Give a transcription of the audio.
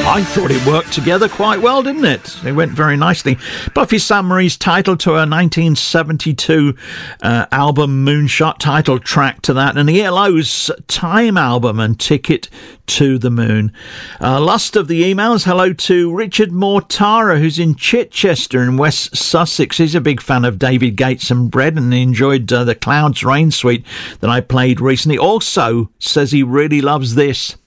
I thought it worked together quite well, didn't it? It went very nicely. Buffy Sainte-Marie's title to her 1972 album Moonshot, title track to that, and the ELO's Time album and Ticket to the Moon. Last of the emails, hello to Richard Mortara, who's in Chichester in West Sussex. He's a big fan of David Gates and Bread, and he enjoyed the Clouds Rain Suite that I played recently. Also says he really loves this.